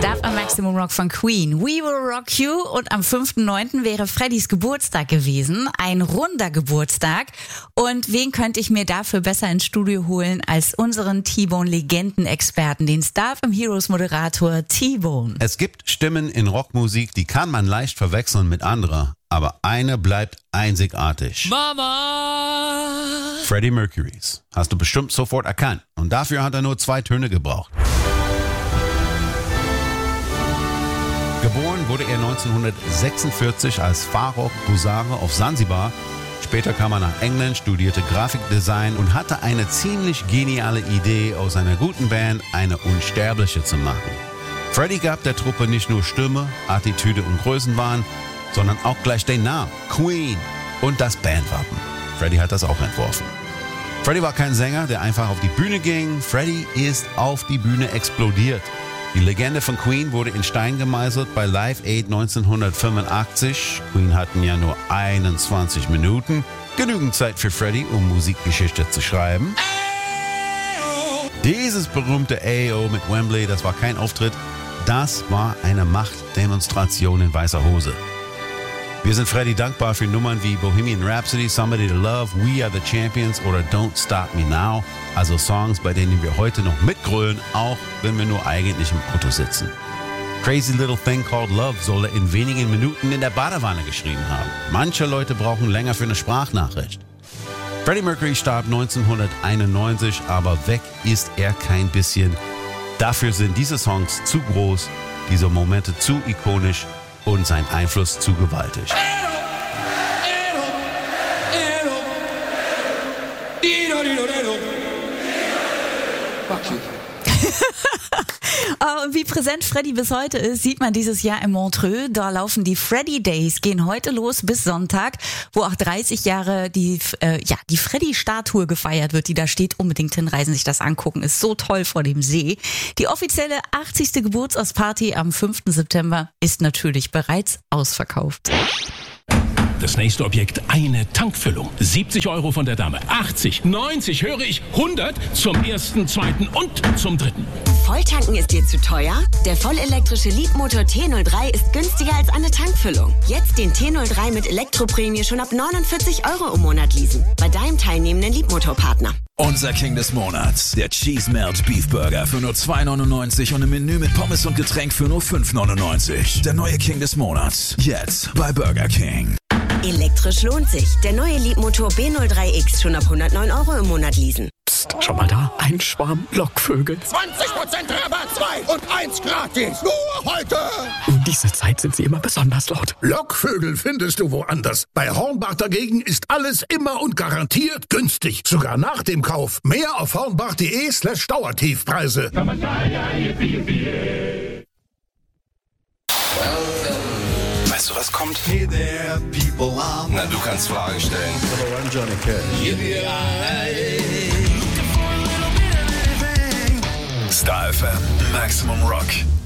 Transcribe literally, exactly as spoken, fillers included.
Darf am Maximum Rock von Queen. We Will Rock You. Und am fünften neunten wäre Freddys Geburtstag gewesen. Ein runder Geburtstag. Und wen könnte ich mir dafür besser ins Studio holen als unseren T-Bone-Legenden-Experten, den Star F M Heroes-Moderator T-Bone. Es gibt Stimmen in Rockmusik, die kann man leicht verwechseln mit anderer. Aber eine bleibt einzigartig. Mama! Freddie Mercurys. Hast du bestimmt sofort erkannt. Und dafür hat er nur zwei Töne gebraucht. Geboren wurde er neunzehnhundertsechsundvierzig als Farrokh Busare auf Sansibar. Später kam er nach England, studierte Grafikdesign und hatte eine ziemlich geniale Idee, aus einer guten Band eine unsterbliche zu machen. Freddie gab der Truppe nicht nur Stimme, Attitüde und Größenwahn, sondern auch gleich den Namen, Queen, und das Bandwappen. Freddie hat das auch entworfen. Freddie war kein Sänger, der einfach auf die Bühne ging. Freddie ist auf die Bühne explodiert. Die Legende von Queen wurde in Stein gemeißelt bei Live Aid neunzehnhundertfünfundachtzig. Queen hatten ja nur einundzwanzig Minuten. Genügend Zeit für Freddie, um Musikgeschichte zu schreiben. Dieses berühmte A O mit Wembley, das war kein Auftritt. Das war eine Machtdemonstration in weißer Hose. Wir sind Freddie dankbar für Nummern wie Bohemian Rhapsody, Somebody to Love, We Are the Champions oder Don't Stop Me Now. Also Songs, bei denen wir heute noch mitgrölen, auch wenn wir nur eigentlich im Auto sitzen. Crazy Little Thing Called Love soll er in wenigen Minuten in der Badewanne geschrieben haben. Manche Leute brauchen länger für eine Sprachnachricht. Freddie Mercury starb neunzehnhunderteinundneunzig, aber weg ist er kein bisschen. Dafür sind diese Songs zu groß, diese Momente zu ikonisch und sein Einfluss zu gewaltig. Oh, und wie präsent Freddie bis heute ist, sieht man dieses Jahr in Montreux. Da laufen die Freddie Days, gehen heute los bis Sonntag, wo auch dreißig Jahre die äh, ja die Freddie-Statue gefeiert wird, die da steht. Unbedingt hinreisen, sich das angucken. Ist so toll vor dem See. Die offizielle achtzigste Geburtstagsparty am fünften September ist natürlich bereits ausverkauft. Das nächste Objekt, eine Tankfüllung. siebzig Euro von der Dame. achtzig, neunzig, höre ich, hundert zum ersten, zweiten und zum dritten. Volltanken ist dir zu teuer? Der vollelektrische Leapmotor T null drei ist günstiger als eine Tankfüllung. Jetzt den T null drei mit Elektroprämie schon ab neunundvierzig Euro im Monat leasen. Bei deinem teilnehmenden Leapmotor-Partner. Unser King des Monats, der Cheese Melt Beef Burger für nur zwei neunundneunzig und ein Menü mit Pommes und Getränk für nur fünf neunundneunzig. Der neue King des Monats, jetzt bei Burger King. Elektrisch lohnt sich. Der neue Leapmotor B null drei X schon ab hundertneun Euro im Monat leasen. Psst, schau mal da, ein Schwarm Lockvögel. zwanzig Prozent Rabatt, zwei und eins gratis. Nur heute. Um diese Zeit sind sie immer besonders laut. Lockvögel findest du woanders. Bei Hornbach dagegen ist alles immer und garantiert günstig. Sogar nach dem Kauf. Mehr auf hornbach.de slash Dauertiefpreise. Weißt du, was kommt? Hey there, people are... Na, du kannst Fragen stellen. Hello, I'm Johnny Cash. Star F M, Maximum Rock.